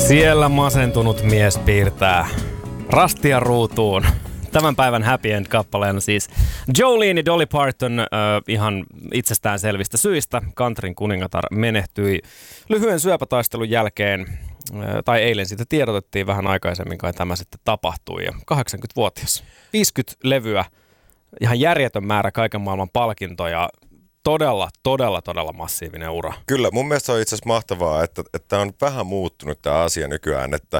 Siellä masentunut mies piirtää rastia ruutuun. Tämän päivän Happy End-kappaleena siis Jolene ja Dolly Parton ihan itsestäänselvistä syistä. Countryn kuningatar menehtyi lyhyen syöpätaistelun jälkeen, tai eilen siitä tiedotettiin vähän aikaisemmin, kai tämä sitten tapahtui. Ja 80-vuotias, 50 levyä, ihan järjetön määrä kaiken maailman palkintoja. Todella massiivinen ura. Kyllä, mun mielestä on itse asiassa mahtavaa, että on vähän muuttunut tämä asia nykyään, että